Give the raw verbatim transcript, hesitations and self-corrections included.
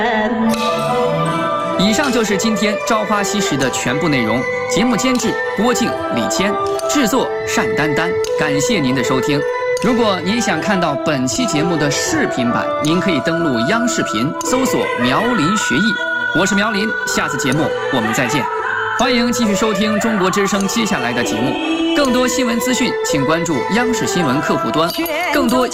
以上就是今天《朝花夕拾》的全部内容。节目监制郭靖、李谦，制作单丹丹。感谢您的收听。如果您想看到本期节目的视频版，您可以登录央视频搜索“苗林学艺”。我是苗林，下次节目我们再见。欢迎继续收听中国之声接下来的节目。更多新闻资讯，请关注央视新闻客户端。更多